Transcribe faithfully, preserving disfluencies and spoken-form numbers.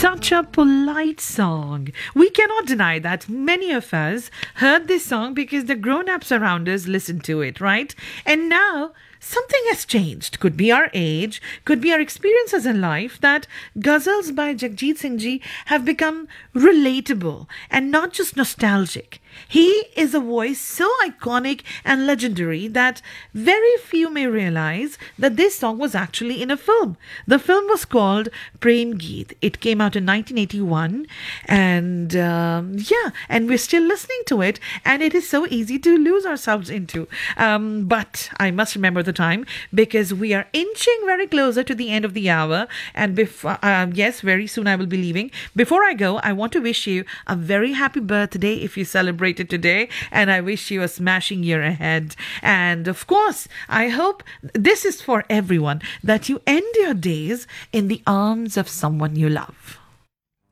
Such a polite song. We cannot deny that many of us heard this song because the grown-ups around us listened to it, right? And now something has changed. Could be our age, could be our experiences in life, that ghazals by Jagjit Singh Ji have become relatable and not just nostalgic. He is a voice so iconic and legendary that very few may realize that this song was actually in a film. The film was called Prem Geet. It came out in nineteen eighty-one, and um, yeah, and we're still listening to it, and it is so easy to lose ourselves into. Um, but I must remember the time because we are inching very closer to the end of the hour, and before, uh, yes, very soon I will be leaving. Before I go, I want to wish you a very happy birthday if you celebrate it today, and I wish you a smashing year ahead. And of course, I hope this is for everyone, that you end your days in the arms of someone you love.